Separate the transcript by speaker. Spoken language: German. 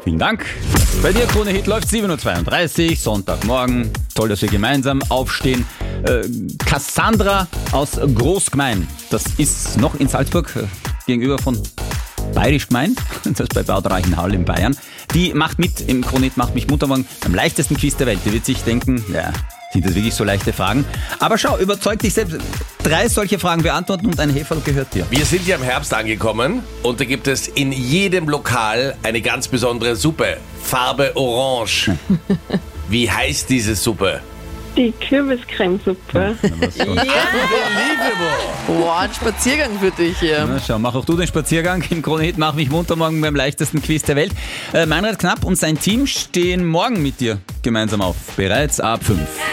Speaker 1: Vielen Dank. Bei dir, Krone Hit, läuft 7.32 Uhr, Sonntagmorgen. Toll, dass wir gemeinsam aufstehen. Cassandra aus Großgmein, das ist noch in Salzburg, gegenüber von Bayerisch Gmein, das ist bei Bad Reichenhall in Bayern. Die macht mit im Krone Hit, macht mich munter morgen am leichtesten Quiz der Welt. Die wird sich denken, ja, sind das wirklich so leichte Fragen? Aber schau, überzeug dich selbst. 3 solche Fragen beantworten und ein Heferl gehört dir.
Speaker 2: Wir sind ja im Herbst angekommen und da gibt es in jedem Lokal eine ganz besondere Suppe. Farbe Orange. Wie heißt diese Suppe?
Speaker 3: Die Kürbiscremesuppe.
Speaker 2: Unbelievable.
Speaker 4: Wow, ein Spaziergang für dich hier.
Speaker 1: Na, schau, mach auch du den Spaziergang im Krone Hit, mach mich munter morgen beim leichtesten Quiz der Welt. Meinrad Knapp und sein Team stehen morgen mit dir gemeinsam auf. Bereits ab 5.